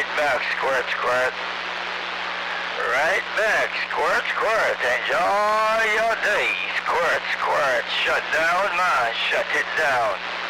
Right back, squirt, squirt. Right back, squirt, squirt. Enjoy your day, squirt, squirt. Shut down, man, shut it down.